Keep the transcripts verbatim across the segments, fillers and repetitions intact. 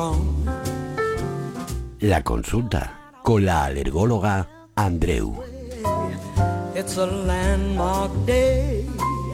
La consulta con la alergóloga Andreu. It's a landmark day.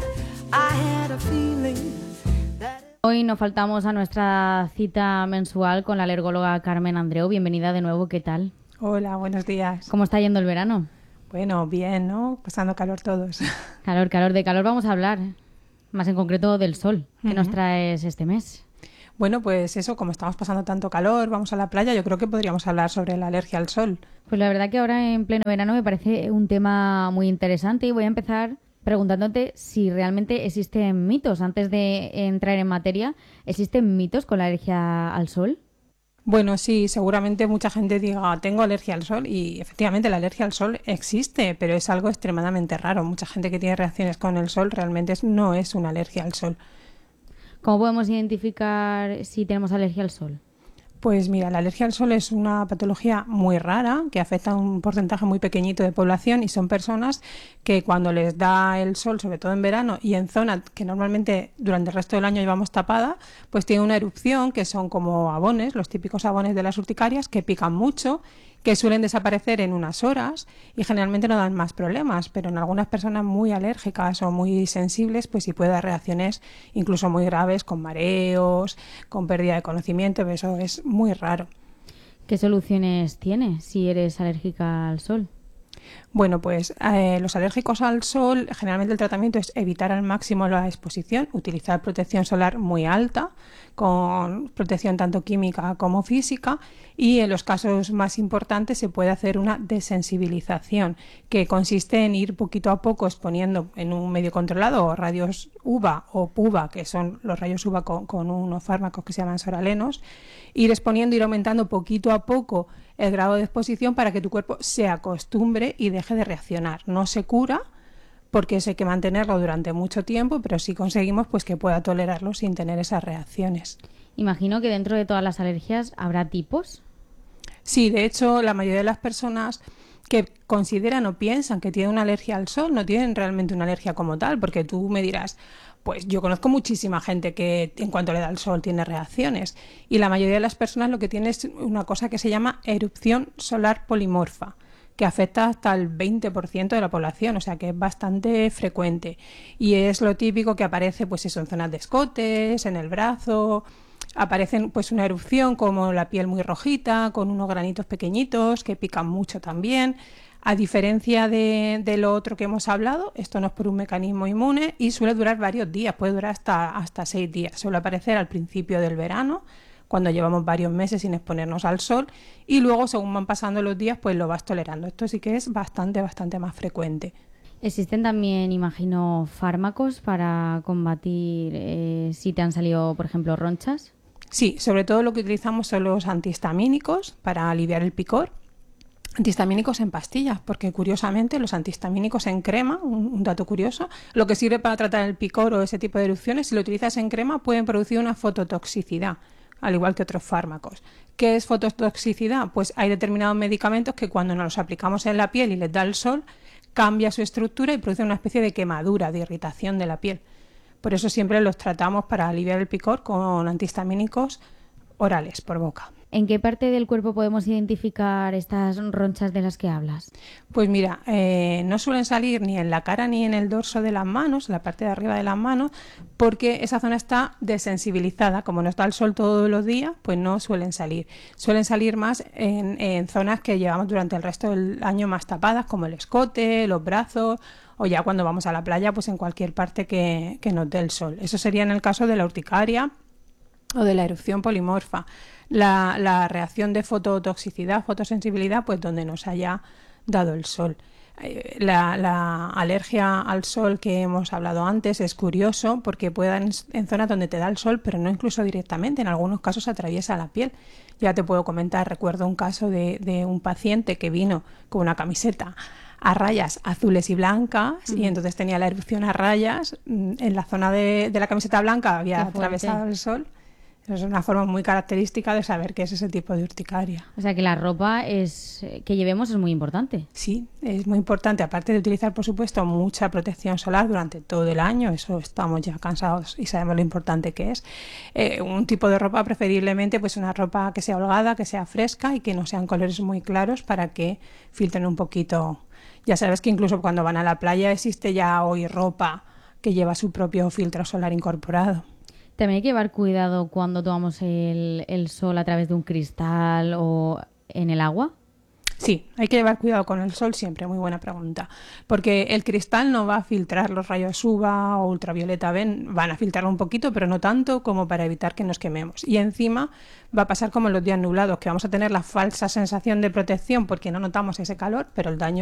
I had a feeling that... Hoy nos faltamos a nuestra cita mensual con la alergóloga Carmen Andreu. Bienvenida de nuevo, ¿qué tal? Hola, buenos días. ¿Cómo está yendo el verano? Bueno, bien, ¿no? Pasando calor todos. Calor, calor. De calor vamos a hablar, más en concreto del sol. ¿Qué Uh-huh. nos traes este mes? Bueno, pues eso, como estamos pasando tanto calor, vamos a la playa, yo creo que podríamos hablar sobre la alergia al sol. Pues la verdad que ahora en pleno verano me parece un tema muy interesante y voy a empezar preguntándote si realmente existen mitos. Antes de entrar en materia, ¿existen mitos con la alergia al sol? Bueno, sí, seguramente mucha gente diga, tengo alergia al sol, y efectivamente la alergia al sol existe, pero es algo extremadamente raro. Mucha gente que tiene reacciones con el sol realmente es- no es una alergia al sol. ¿Cómo podemos identificar si tenemos alergia al sol? Pues mira, la alergia al sol es una patología muy rara que afecta a un porcentaje muy pequeñito de población, y son personas que cuando les da el sol, sobre todo en verano y en zonas que normalmente durante el resto del año llevamos tapada, pues tienen una erupción que son como abones, los típicos abones de las urticarias, que pican mucho, que suelen desaparecer en unas horas y generalmente no dan más problemas, pero en algunas personas muy alérgicas o muy sensibles, pues sí puede dar reacciones incluso muy graves, con mareos, con pérdida de conocimiento, pero eso es muy raro. ¿Qué soluciones tiene si eres alérgica al sol? Bueno, pues eh, los alérgicos al sol, generalmente el tratamiento es evitar al máximo la exposición, utilizar protección solar muy alta, con protección tanto química como física, y en los casos más importantes se puede hacer una desensibilización, que consiste en ir poquito a poco exponiendo en un medio controlado, o rayos U V A o P U V A, que son los rayos U V A con, con unos fármacos que se llaman soralenos, ir exponiendo, ir aumentando poquito a poco el grado de exposición para que tu cuerpo se acostumbre y deje de reaccionar. No se cura, porque eso hay que mantenerlo durante mucho tiempo, pero sí conseguimos pues que pueda tolerarlo sin tener esas reacciones. Imagino que dentro de todas las alergias habrá tipos. Sí, de hecho, la mayoría de las personas que consideran o piensan que tienen una alergia al sol no tienen realmente una alergia como tal, porque tú me dirás, pues yo conozco muchísima gente que en cuanto le da el sol tiene reacciones, y la mayoría de las personas lo que tiene es una cosa que se llama erupción solar polimorfa, que afecta hasta el veinte por ciento de la población, o sea que es bastante frecuente, y es lo típico que aparece pues eso, en zonas de escotes, en el brazo. Aparecen pues una erupción como la piel muy rojita, con unos granitos pequeñitos que pican mucho también. A diferencia de, de lo otro que hemos hablado, esto no es por un mecanismo inmune y suele durar varios días, puede durar hasta, hasta seis días. Suele aparecer al principio del verano, cuando llevamos varios meses sin exponernos al sol, y luego según van pasando los días pues lo vas tolerando. Esto sí que es bastante, bastante más frecuente. Existen también, imagino, fármacos para combatir eh, si te han salido, por ejemplo, ronchas. Sí, sobre todo lo que utilizamos son los antihistamínicos para aliviar el picor. Antihistamínicos en pastillas, porque curiosamente los antihistamínicos en crema, un, un dato curioso, lo que sirve para tratar el picor o ese tipo de erupciones, si lo utilizas en crema, pueden producir una fototoxicidad, al igual que otros fármacos. ¿Qué es fototoxicidad? Pues hay determinados medicamentos que cuando nos los aplicamos en la piel y les da el sol, cambia su estructura y produce una especie de quemadura, de irritación de la piel. Por eso siempre los tratamos para aliviar el picor con antihistamínicos orales, por boca. ¿En qué parte del cuerpo podemos identificar estas ronchas de las que hablas? Pues mira, eh, no suelen salir ni en la cara ni en el dorso de las manos, la parte de arriba de las manos, porque esa zona está desensibilizada. Como nos da el sol todos los días, pues no suelen salir. Suelen salir más en, en zonas que llevamos durante el resto del año más tapadas, como el escote, los brazos, o ya cuando vamos a la playa, pues en cualquier parte que, que nos dé el sol. Eso sería en el caso de la urticaria o de la erupción polimorfa. La, la reacción de fototoxicidad, fotosensibilidad, pues donde nos haya dado el sol. Eh, la, la alergia al sol que hemos hablado antes es curioso porque puede dar en, en zonas donde te da el sol, pero no incluso directamente. En algunos casos atraviesa la piel. Ya te puedo comentar, recuerdo un caso de, de un paciente que vino con una camiseta a rayas azules y blancas, uh-huh. y entonces tenía la erupción a rayas en la zona de, de la camiseta blanca, había atravesado el sol. Es una forma muy característica de saber qué es ese tipo de urticaria. O sea que la ropa es que llevemos es muy importante. Sí, es muy importante, aparte de utilizar, por supuesto, mucha protección solar durante todo el año, eso estamos ya cansados y sabemos lo importante que es. Eh, un tipo de ropa, preferiblemente, pues una ropa que sea holgada, que sea fresca y que no sean colores muy claros para que filtren un poquito. Ya sabes que incluso cuando van a la playa existe ya hoy ropa que lleva su propio filtro solar incorporado. También hay que llevar cuidado cuando tomamos el, el sol a través de un cristal o en el agua. Sí, hay que llevar cuidado con el sol siempre, muy buena pregunta, porque el cristal no va a filtrar los rayos U V A o ultravioleta B, van a filtrarlo un poquito, pero no tanto como para evitar que nos quememos. Y encima va a pasar como en los días nublados, que vamos a tener la falsa sensación de protección porque no notamos ese calor, pero el daño